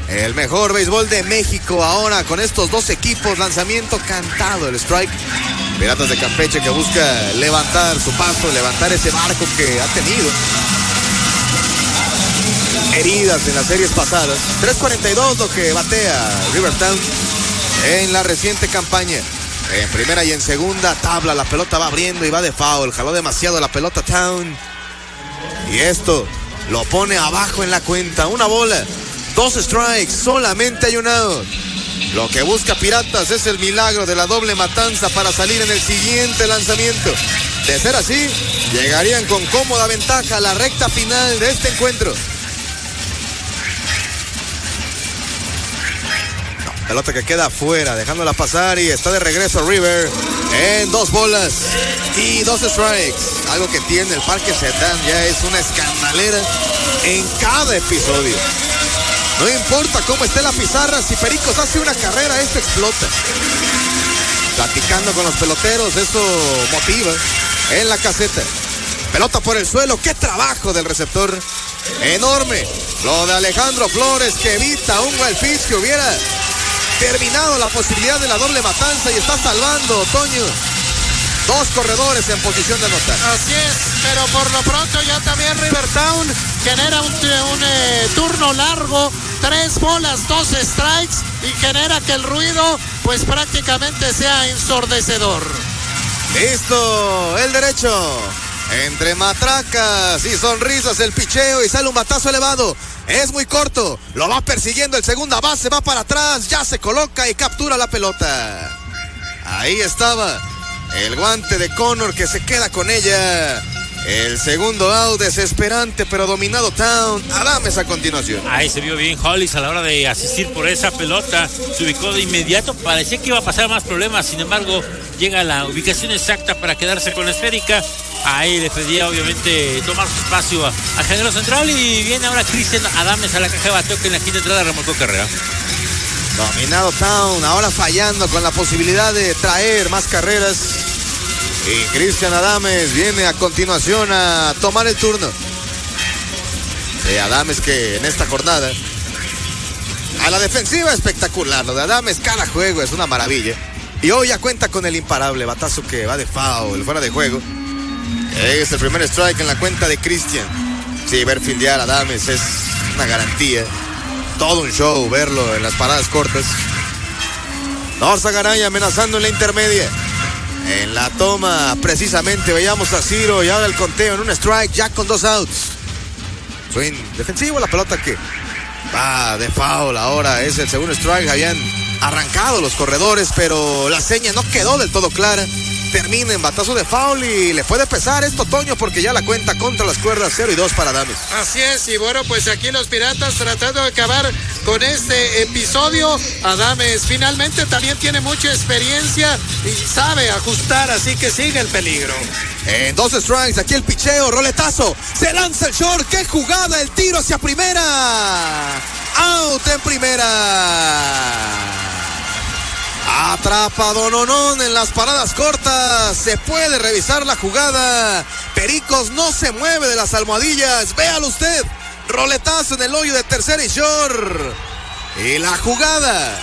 El mejor béisbol de México ahora con estos dos equipos. Lanzamiento cantado, el strike. Piratas de Campeche que busca levantar su paso, levantar ese barco que ha tenido heridas en las series pasadas. 3.42 lo que batea Rivertown en la reciente campaña. En primera y en segunda tabla, la pelota va abriendo y va de foul. Jaló demasiado la pelota Town. Y esto lo pone abajo en la cuenta. Una bola, 2 strikes, solamente hay un out. Lo que busca Piratas es el milagro de la doble matanza para salir en el siguiente lanzamiento. De ser así, llegarían con cómoda ventaja a la recta final de este encuentro. Pelota que queda afuera, dejándola pasar y está de regreso River en 2 bolas y 2 strikes. Algo que tiene el Parque Cerdán, ya es una escandalera en cada episodio. No importa cómo esté la pizarra, si Pericos hace una carrera, esto explota. Platicando con los peloteros, eso motiva en la caseta. Pelota por el suelo, qué trabajo del receptor. Enorme lo de Alejandro Flores, que evita un wild pitch que hubiera terminado la posibilidad de la doble matanza y está salvando Toño. 2 corredores en posición de anotar. Así es, pero por lo pronto ya también Rivertown genera un turno largo, 3 bolas, 2 strikes y genera que el ruido pues prácticamente sea ensordecedor. Listo, el derecho. Entre matracas y sonrisas el picheo y sale un batazo elevado. Es muy corto, lo va persiguiendo el segunda base, va para atrás, ya se coloca y captura la pelota. Ahí estaba el guante de Connor que se queda con ella. El segundo out desesperante pero dominado Town. Adames a continuación. Ahí se vio bien Hollis a la hora de asistir por esa pelota. Se ubicó de inmediato, parecía que iba a pasar más problemas. Sin embargo, llega a la ubicación exacta para quedarse con la esférica. Ahí le pedía obviamente tomar su espacio al general central. Y viene ahora Cristian Adames a la caja de bateo que en la quinta entrada remolcó carrera. Dominado Town, ahora fallando con la posibilidad de traer más carreras. Y Cristian Adames viene a continuación a tomar el turno. Adames que en esta jornada a la defensiva espectacular. Lo de Adames cada juego es una maravilla. Y hoy ya cuenta con el imparable batazo que va de foul, fuera de juego. Es el primer strike en la cuenta de Cristian. Sí, ver fildear a Adames es una garantía. Todo un show verlo en las paradas cortas. Norza Garay amenazando en la intermedia. En la toma, precisamente, veíamos a Ciro y ahora el conteo en un strike, ya con 2 outs. Swing defensivo, la pelota que va de foul. Ahora es el segundo strike. Habían arrancado los corredores, pero la seña no quedó del todo clara. Termina en batazo de foul y le puede pesar esto, Toño, porque ya la cuenta contra las cuerdas, 0-2 para Adames. Así es, y bueno, pues aquí los Piratas tratando de acabar con este episodio. Adames finalmente también tiene mucha experiencia y sabe ajustar, así que sigue el peligro. En 2 strikes, aquí el picheo, roletazo, se lanza el short, qué jugada, el tiro hacia primera. Out en primera. Atrapa Dononón en las paradas cortas. Se puede revisar la jugada. Pericos no se mueve de las almohadillas. Véalo usted. Roletazo en el hoyo de tercera y short. Y la jugada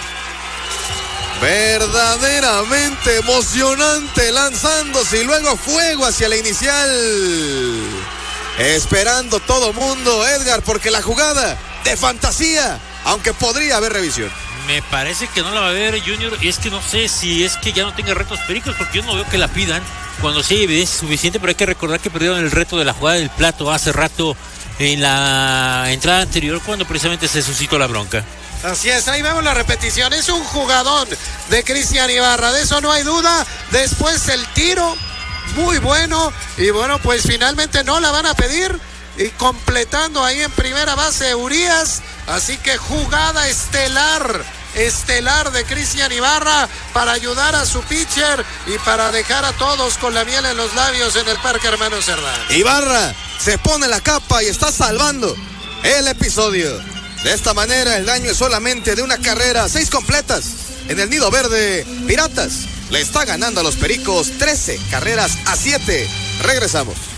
verdaderamente emocionante, lanzándose y luego fuego hacia la inicial. Esperando todo mundo, Edgar, porque la jugada de fantasía, aunque podría haber revisión. Me parece que no la va a ver Junior, y es que no sé si es que ya no tenga retos Pericos, porque yo no veo que la pidan cuando sí hay evidencia suficiente, pero hay que recordar que perdieron el reto de la jugada del plato hace rato en la entrada anterior, cuando precisamente se suscitó la bronca. Así es, ahí vemos la repetición, es un jugadón de Cristian Ibarra, de eso no hay duda. Después el tiro, muy bueno, y bueno, pues finalmente no la van a pedir. Y completando ahí en primera base Urias, así que jugada estelar de Cristian Ibarra para ayudar a su pitcher y para dejar a todos con la miel en los labios en el Parque Hermano Cerdán. Ibarra se pone la capa y está salvando el episodio. De esta manera el daño es solamente de una carrera, 6 completas en el Nido Verde. Piratas le está ganando a los Pericos 13 carreras a 7. Regresamos.